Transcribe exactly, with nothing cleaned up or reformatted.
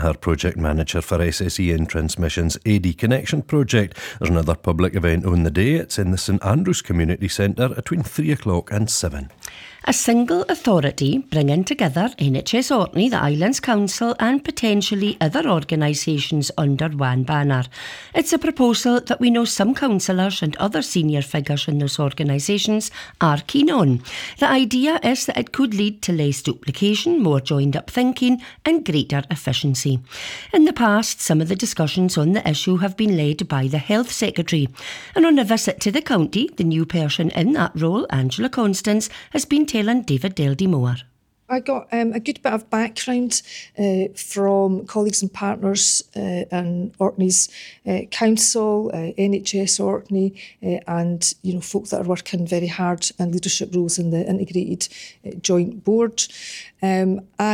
Maher, Project Manager for S S E N Transmission's A D Connection project. There's another public event on the day. It's in the St Andrews Community Centre between three o'clock and seven. A single authority bringing together N H S Orkney, the Islands Council and potentially other organisations under one banner. It's a proposal that we know some councillors and other senior figures in those organisations are keen on. The idea is that it could lead to less duplication, more joined up thinking and greater efficiency. In the past, some of the discussions on the issue have been led by the Health Secretary. And on a visit to the county, the new person in that role, Angela Constance, has been telling David Deldie-Moore. I got um, a good bit of background uh, from colleagues and partners uh, in Orkney's uh, council, uh, N H S Orkney, uh, and you know folk that are working very hard in leadership roles in the integrated uh, joint board. Um, I